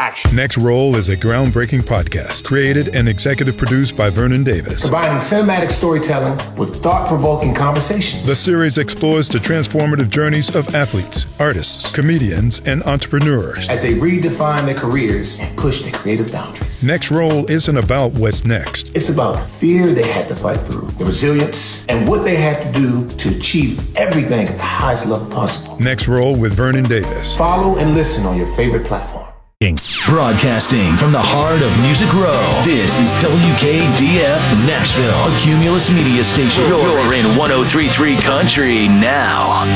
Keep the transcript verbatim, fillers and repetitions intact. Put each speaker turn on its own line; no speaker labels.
action.
Next Roll is a groundbreaking podcast created and executive produced by Vernon Davis.
Combining cinematic storytelling with thought-provoking conversations.
The series explores the transformative journeys of athletes, artists, comedians, and entrepreneurs
as they redefine their careers and push their creative boundaries.
Next Roll isn't about what's next.
It's about the fear they had to fight through, the resilience, and what they had to do to achieve everything at the highest level possible.
Next Roll with Vernon Davis.
Follow and listen on your favorite platform.
Broadcasting from the heart of Music Row, this is W K D F Nashville, a Cumulus Media station. You're in one oh three point three Country now.